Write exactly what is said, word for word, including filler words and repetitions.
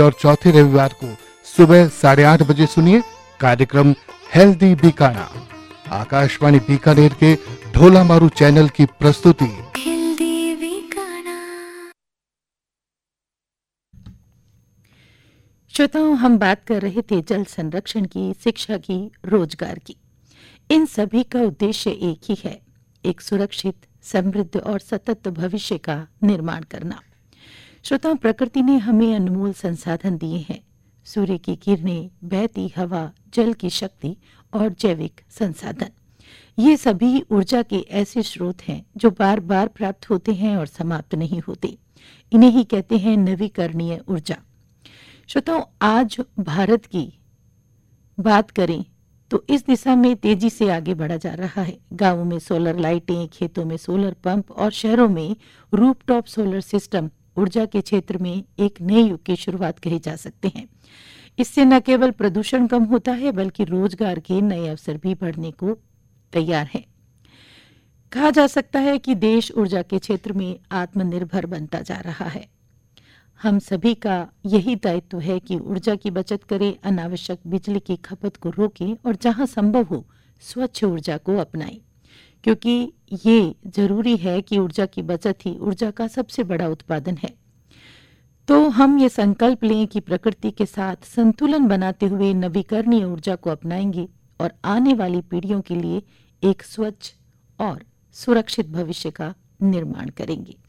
और चौथे रविवार को सुबह साढ़े आठ बजे सुनिए कार्यक्रम हेल्दी बीकाना। आकाशवाणी बीकानेर के ढोला मारू चैनल की प्रस्तुति। श्रोताओं, हम बात कर रहे थे जल संरक्षण की, शिक्षा की, रोजगार की। इन सभी का उद्देश्य एक ही है, एक सुरक्षित, समृद्ध और सतत भविष्य का निर्माण करना। श्रोताओं, प्रकृति ने हमें अनमोल संसाधन दिए हैं। सूर्य की किरणें, बहती हवा, जल की शक्ति और जैविक संसाधन, ये सभी ऊर्जा के ऐसे स्रोत हैं जो बार बार प्राप्त होते हैं और समाप्त नहीं होते। इन्हें ही कहते हैं नवीकरणीय ऊर्जा। श्रोताओं, आज भारत की बात करें तो इस दिशा में तेजी से आगे बढ़ा जा रहा है। गांवों में सोलर लाइटें, खेतों में सोलर पंप और शहरों में रूफटॉप सोलर सिस्टम ऊर्जा के क्षेत्र में एक नए युग की शुरुआत कही जा सकते हैं। इससे न केवल प्रदूषण कम होता है बल्कि रोजगार के नए अवसर भी बढ़ने को तैयार हैं। कहा जा सकता है कि देश ऊर्जा के क्षेत्र में आत्मनिर्भर बनता जा रहा है। हम सभी का यही दायित्व है कि ऊर्जा की बचत करें, अनावश्यक बिजली की खपत को रोकें और जहां संभव हो स्वच्छ ऊर्जा को अपनाएं, क्योंकि ये जरूरी है कि ऊर्जा की बचत ही ऊर्जा का सबसे बड़ा उत्पादन है। तो हम ये संकल्प लें कि प्रकृति के साथ संतुलन बनाते हुए नवीकरणीय ऊर्जा को अपनाएंगे और आने वाली पीढ़ियों के लिए एक स्वच्छ और सुरक्षित भविष्य का निर्माण करेंगे।